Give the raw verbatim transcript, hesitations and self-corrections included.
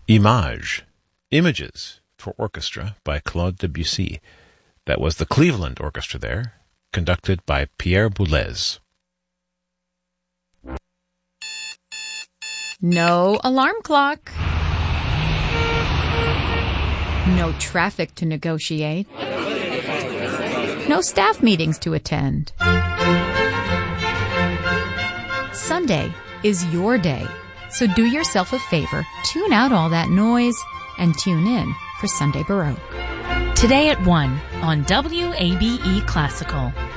Image, Images for Orchestra by Claude Debussy. That was the Cleveland Orchestra there, conducted by Pierre Boulez. No alarm clock. No traffic to negotiate. No staff meetings to attend. Sunday is your day, so do yourself a favor, tune out all that noise, and tune in for Sunday Baroque. Today at one on W A B E Classical.